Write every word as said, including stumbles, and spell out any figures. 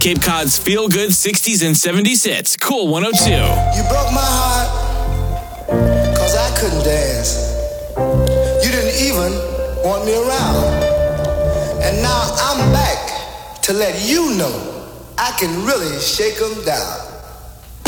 Cape Cod's feel-good sixties and seventies hits. Cool one oh two. You broke my heart, cause I couldn't dance. You didn't even want me around. And now I'm back to let you know I can really shake 'em down.